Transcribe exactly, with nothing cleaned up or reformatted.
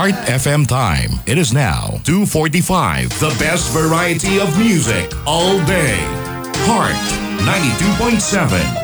Heart F M time. It is now two forty-five. The best variety of music all day. Heart ninety-two point seven.